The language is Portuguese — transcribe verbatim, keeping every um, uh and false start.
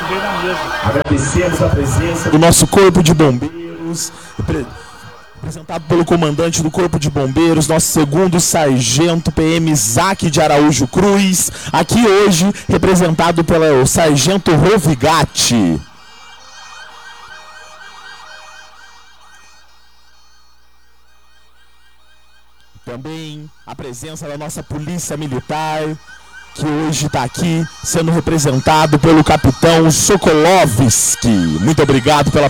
Agradecemos a presença do nosso Corpo de Bombeiros, representado pelo comandante do Corpo de Bombeiros, nosso segundo sargento P M Isaac de Araújo Cruz, aqui hoje representado pelo sargento Rovigatti. Também a presença da nossa Polícia Militar, que hoje está aqui sendo representado pelo capitão Sokolovski. Muito obrigado pela